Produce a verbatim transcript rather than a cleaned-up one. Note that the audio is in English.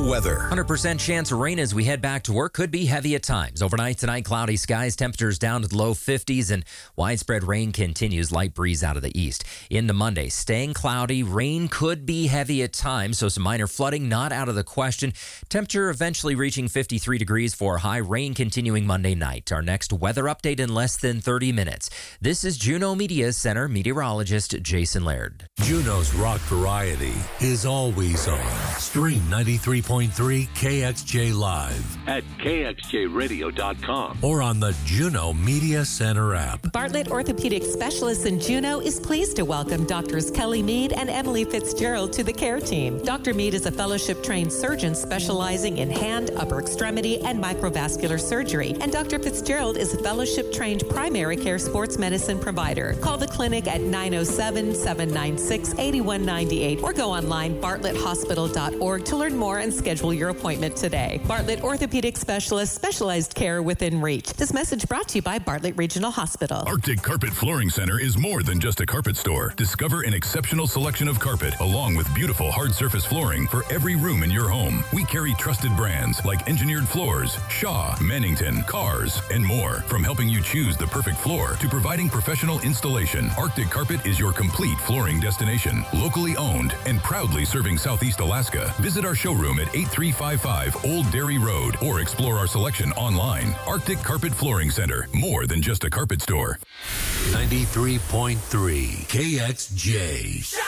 weather. one hundred percent chance of rain as we head back to work. Could be heavy at times. Overnight tonight, cloudy skies, temperatures down to the low fifties, and widespread rain continues. Light breeze out of the east. Into Monday, staying cloudy. Rain could be heavy at times, so some minor flooding not out of the question. Temperature eventually reaching fifty-three degrees for high. Rain continuing Monday night. Our next weather update in less than thirty minutes. This is Juneau Media Center meteorologist Jason Laird. Juneau's rock variety is always on. Stream ninety-three point three K X J Live at K X J radio dot com or on the Juneau Media Center app. Bartlett Orthopedic Specialists in Juneau is pleased to welcome Doctors Kelly Mead and Emily Fitzgerald to the care team. Doctor Mead is a fellowship-trained surgeon specializing in hand, upper extremity, and microvascular surgery, and Doctor Fitzgerald is a fellowship-trained primary care sports medicine provider. Call the clinic at nine oh seven, seven nine six, eight one nine eight or go online bartlett hospital dot org to learn more and schedule your appointment today. Bartlett Orthopedic Specialists, specialized care within reach. This message brought to you by Bartlett Regional Hospital. Arctic Carpet Flooring Center is more than just a carpet store. Discover an exceptional selection of carpet along with beautiful hard surface flooring for every room in your home. We carry trusted brands like Engineered Floors, Shaw, Mannington, Cars, and more. From helping you choose the perfect floor to providing professional installation, Arctic Carpet is your complete flooring destination. Locally owned and proudly serving Southeast Alaska. Visit our showroom at eighty-three fifty-five Old Dairy Road or explore our selection online. Arctic Carpet Flooring Center, more than just a carpet store. ninety-three point three K X J.